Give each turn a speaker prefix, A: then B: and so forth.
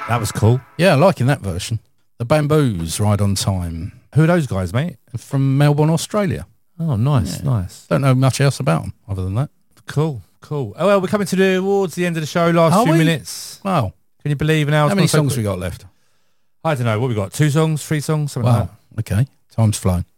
A: That was cool.
B: Yeah, liking that version. The Bamboos, Ride on Time.
A: Who are those guys, mate?
B: From Melbourne, Australia.
A: Oh, nice, nice.
B: Don't know much else about them other than that.
A: Cool. Oh, well, we're coming towards the end of the show. Last few minutes.
B: Wow.
A: Can you believe now?
B: How many songs we got left?
A: I don't know. What we got? 2 songs, 3 songs, something like that.
B: Okay. Time's flown.